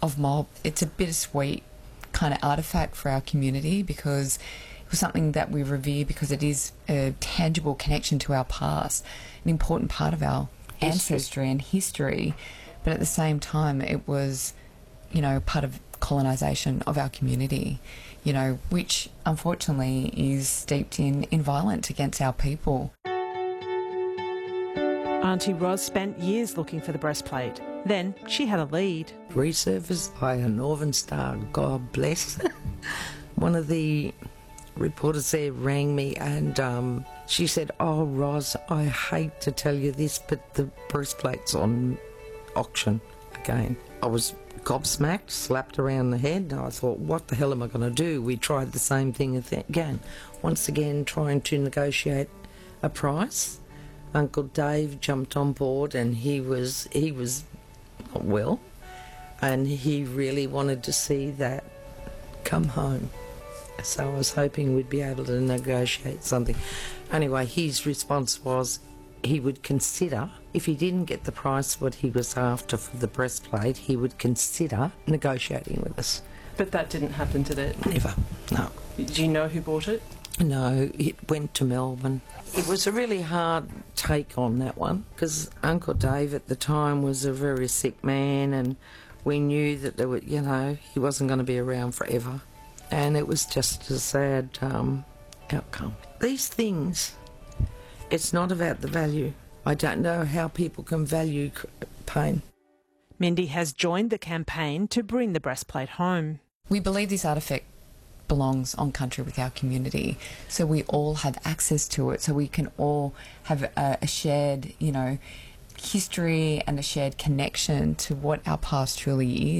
of mob, it's a bittersweet kind of artefact for our community because it was something that we revere because it is a tangible connection to our past, an important part of our ancestry and history, but at the same time it was, part of colonisation of our community, which unfortunately is steeped in violence against our people. Auntie Ros spent years looking for the breastplate. Then she had a lead. Resurfaced by a Northern Star, God bless. One of the reporters there rang me and she said, "Oh, Ros, I hate to tell you this, but the breastplate's on auction again." I was gobsmacked, slapped around the head. I thought, what the hell am I going to do? We tried the same thing again. Once again, trying to negotiate a price. Uncle Dave jumped on board and he was not well, and he really wanted to see that come home. So I was hoping we'd be able to negotiate something. Anyway, his response was he would consider, if he didn't get the price what he was after for the breastplate, he would consider negotiating with us. But that didn't happen, did it? Never, no. Do you know who bought it? No, it went to Melbourne. It was a really hard take on that one because Uncle Dave at the time was a very sick man and we knew that there were, he wasn't going to be around forever. And it was just a sad outcome. These things, it's not about the value. I don't know how people can value pain. Mindy has joined the campaign to bring the breastplate home. We believe this artefact belongs on country with our community, so we all have access to it, so we can all have a shared, history and a shared connection to what our past truly is.